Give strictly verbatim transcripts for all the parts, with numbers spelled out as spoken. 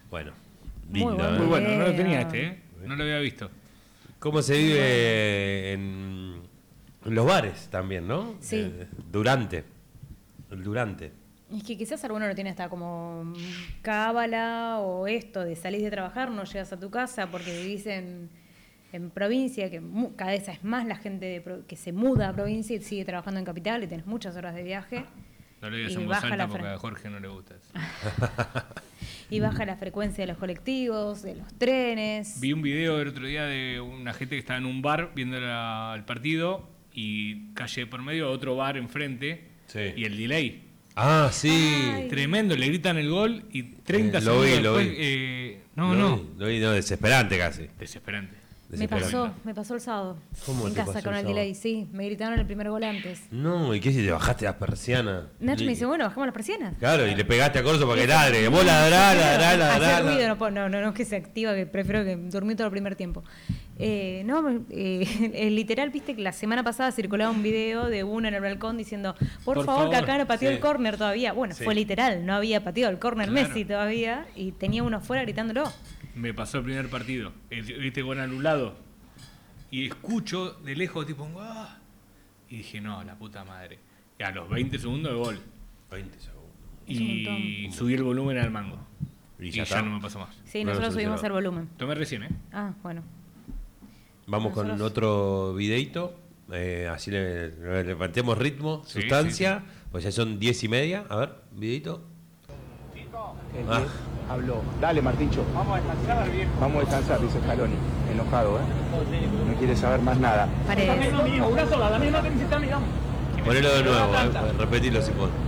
Bueno, lindo. Muy bueno, muy bueno. No lo tenía este, ¿eh? No lo había visto. ¿Cómo se vive en, en los bares también, no? Sí. Eh, durante. El durante. Es que quizás alguno lo tiene hasta como cábala o esto de salir de trabajar, no llegas a tu casa porque vivís en, en provincia, que mu- cada vez es más la gente de pro- que se muda a provincia y sigue trabajando en capital y tenés muchas horas de viaje. No lo digas Y en voz baja alta la porque fre- a Jorge no le gusta eso. Y baja la frecuencia de los colectivos, de los trenes. Vi un video el otro día de una gente que estaba en un bar viendo la- el partido y calle por medio otro bar enfrente Sí. y el delay. Ah, sí. Ay. Tremendo, le gritan el gol y treinta Eh, lo segundos vi, lo después... vi. eh, no, Lo no. vi, Lo vi, no, desesperante casi. Desesperante. Me Desesperante. pasó, me pasó el sábado. ¿Cómo en te casa pasó con el el sábado? delay, sí. Me gritaron el primer gol antes. No, ¿y qué si te bajaste las persianas? Nacho Y- me dice, bueno, bajamos las persianas. Claro, y le pegaste a Corso para que ladre. Vos ladrá, ladrá, ladrá. Hacer ruido, ladrá. no, puedo- no, no, no es que se activa, que prefiero que dormir todo el primer tiempo. Eh, no, eh, eh, literal, viste que la semana pasada circulaba un video de uno en el balcón diciendo, por, Por favor, que favor, acá no pateó sí. el córner todavía. Bueno, Sí. fue literal, no había pateado el córner Claro. Messi todavía y tenía uno afuera gritándolo. Me pasó el primer partido. El- Viste, gol anulado. Y escucho de lejos, tipo, ¡ah! Y dije, no, la puta madre. Y a los veinte segundos de gol. veinte segundos. Es un Y montón. subí el volumen al mango. Y Y, ya ya, está. no me pasó más. Sí, No lo nosotros subimos solucionó. el volumen. Tomé recién, ¿eh? Ah, bueno. Vamos con Nosotros- otro videito. Eh, así le, le levantemos ritmo, Sí, sustancia. Pues ya son diez y media. A ver, videito. El Ah. diez habló. Dale, Martincho. Vamos a descansar, viejo. Vamos a descansar, dice Scaloni. Enojado, ¿eh? No quiere saber más nada. Paredes. Una sola, la misma que necesitamos, digamos. Ponelo de nuevo, eh. Repetilo si podés.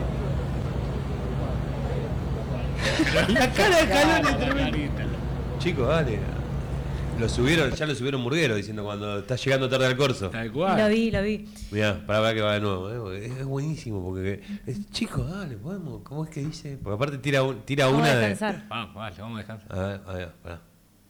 La cara de Scaloni tremenda. Chicos, dale. Lo subieron, ya lo subieron Murguero diciendo cuando está llegando tarde al corso. Tal cual. Lo vi, lo vi. Mirá, para ver que va de nuevo. eh. Es buenísimo porque. Es, chicos, dale, podemos. ¿Cómo es que dice? Porque aparte tira, un- tira Vamos una a de. descansar. Vamos, vale, vamos a descansar. A ver, a ver, pará.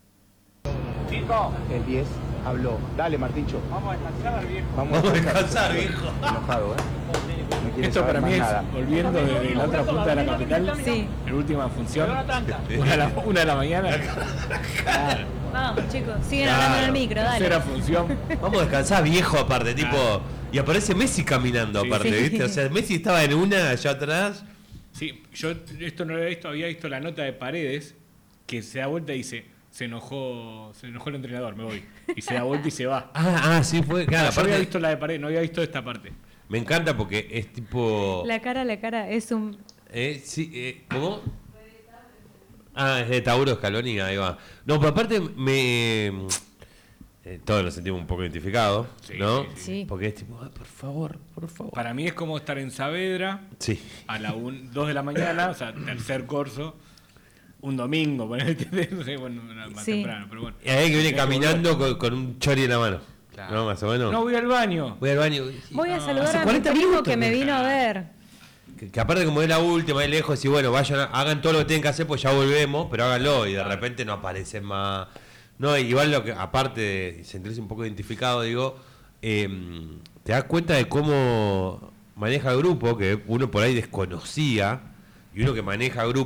El diez habló. Dale, Martincho. Vamos a descansar, viejo. Vamos a descansar, viejo. Enojado, ¿eh? No quiere Esto saber para más mí es, nada. volviendo desde la otra punta de la capital, Sí. en última función, Una tanta. una de la, una de la mañana, Vamos, chicos, siguen Claro. hablando en el micro, tercera dale. función. Vamos a descansar viejo aparte, tipo. Y aparece Messi caminando Sí. aparte, Sí. ¿viste? O sea, Messi estaba en una allá atrás. Sí, yo esto no lo había visto, había visto la nota de Paredes, que se da vuelta y dice, se enojó, se enojó el entrenador, me voy. Y se da vuelta y se va. Ah, ah, sí, fue. Claro, Yo había aparte, visto la de Paredes, no había visto esta parte. me encanta porque es tipo. La cara, la cara, es un... Eh, sí, eh, ¿cómo? Ah, es de Tauro Scaloni, ahí va. No, pero aparte me... eh, todos nos sentimos un poco identificados, Sí, ¿no? sí, sí. Sí. Porque es tipo, ah, por favor, por favor. Para mí es como estar en Saavedra Sí. a las dos de la mañana, o sea, tercer corso, un domingo, ponete, no sé, bueno, más Sí. temprano, pero bueno. Y hay que viene Sí, caminando con, con un chori en la mano. Claro. ¿No? Más o menos. No, voy al baño. Voy al baño. Voy a No, saludar hace a mi cuarenta primo minutos que me que- vino a ver. Que, que aparte como es la última, es lejos, y bueno, vayan, hagan todo lo que tienen que hacer, pues ya volvemos, pero háganlo, y de repente no aparecen más. No, igual lo que, aparte de sentirse un poco identificado, digo, eh, te das cuenta de cómo maneja el grupo, que uno por ahí desconocía, y uno que maneja grupo.